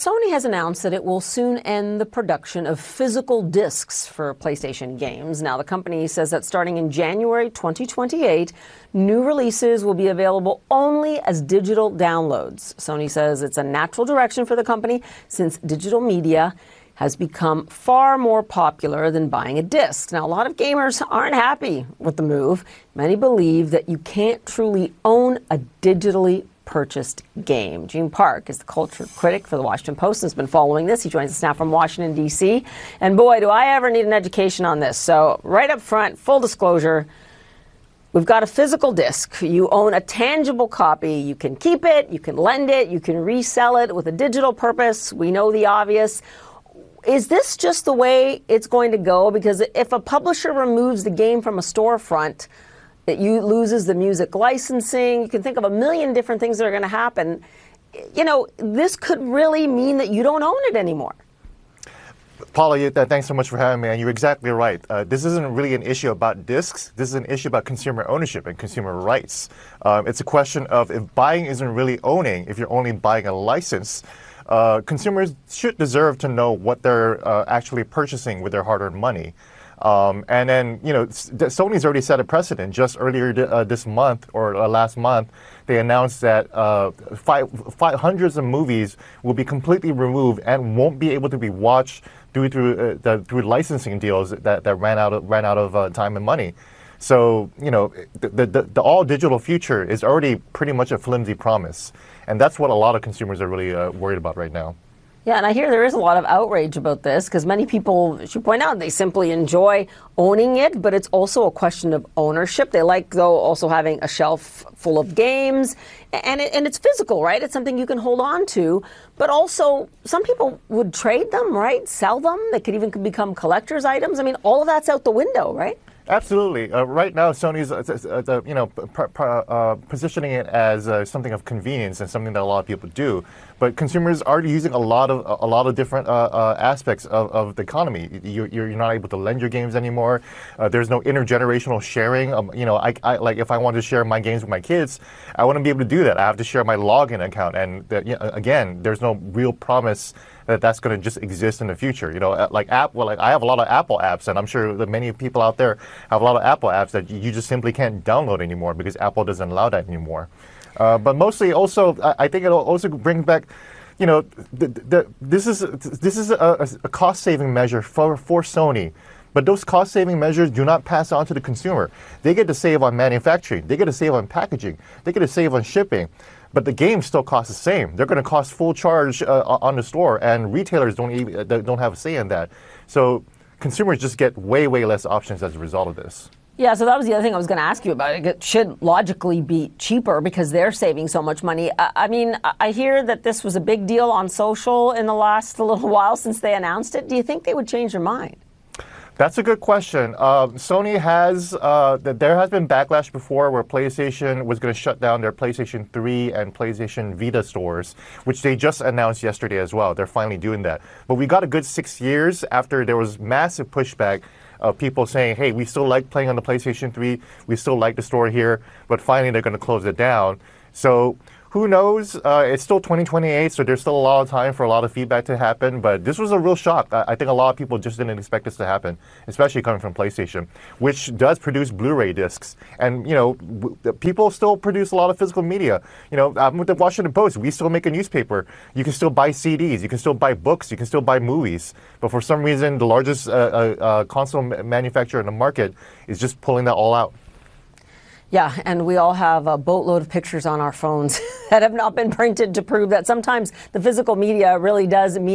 Sony has announced that it will soon end the production of physical discs for PlayStation games. Now, the company says that starting in January 2028, new releases will be available only as digital downloads. Sony says it's a natural direction for the company since digital media has become far more popular than buying a disc. Now, a lot of gamers aren't happy with the move. Many believe that you can't truly own a digitally purchased game. Gene Park is the culture critic for the Washington Post and has been following this. He joins us now from Washington, D.C. And boy, do I ever need an education on this. So right up front, full disclosure, we've got a physical disc. You own a tangible copy. You can keep it, you can lend it, you can resell it with a digital purpose. We know the obvious. Is this just the way it's going to go? Because if a publisher removes the game from a storefront, it loses the music licensing. You can think of a million different things that are going to happen. You know, this could really mean that you don't own it anymore. Paula, thanks so much for having me, and you're exactly right. This isn't really an issue about discs. This is an issue about consumer ownership and consumer rights. It's a question of if buying isn't really owning, if you're only buying a license, consumers should deserve to know what they're actually purchasing with their hard-earned money. And then, you know, Sony's already set a precedent. Just earlier this month or last month, they announced that hundreds of movies will be completely removed and won't be able to be watched through licensing deals that ran out of time and money. So, you know, the all-digital future is already pretty much a flimsy promise. And that's what a lot of consumers are really worried about right now. Yeah, and I hear there is a lot of outrage about this because many people, as you point out, they simply enjoy owning it, but it's also a question of ownership. They like, though, also having a shelf full of games, and it's physical, right? It's something you can hold on to, but also some people would trade them, right? Sell them. They could even become collector's items. I mean, all of that's out the window, right? Absolutely. Right now, Sony's positioning it as something of convenience and something that a lot of people do. But consumers are using a lot of different aspects of the economy. You're not able to lend your games anymore. There's no intergenerational sharing. You know, I like if I want to share my games with my kids, I want to be able to do that. I have to share my login account, and again, there's no real promise that that's going to just exist in the future. You know, like I have a lot of Apple apps, and I'm sure that many people out there have a lot of Apple apps that you just simply can't download anymore because Apple doesn't allow that anymore. But mostly, also, I think it'll also bring back, you know, this is a cost-saving measure for Sony. But those cost-saving measures do not pass on to the consumer. They get to save on manufacturing. They get to save on packaging. They get to save on shipping. But the games still cost the same. They're going to cost full charge on the store, and retailers don't have a say in that. So consumers just get way less options as a result of this. Yeah, so that was the other thing I was going to ask you about. It should logically be cheaper because they're saving so much money. I mean, I hear that this was a big deal on social in the last little while since they announced it. Do you think they would change their mind? That's a good question. Sony has, there has been backlash before where PlayStation was going to shut down their PlayStation 3 and PlayStation Vita stores, which they just announced yesterday as well. They're finally doing that. But we got a good 6 years after there was massive pushback of people saying, hey, we still like playing on the PlayStation 3, we still like the store here, but finally they're going to close it down. So who knows? It's still 2028, so there's still a lot of time for a lot of feedback to happen. But this was a real shock. I think a lot of people just didn't expect this to happen, especially coming from PlayStation, which does produce Blu-ray discs. And, you know, people still produce a lot of physical media. You know, with the Washington Post, we still make a newspaper. You can still buy CDs. You can still buy books. You can still buy movies. But for some reason, the largest console manufacturer in the market is just pulling that all out. Yeah, and we all have a boatload of pictures on our phones that have not been printed to prove that sometimes the physical media really does mean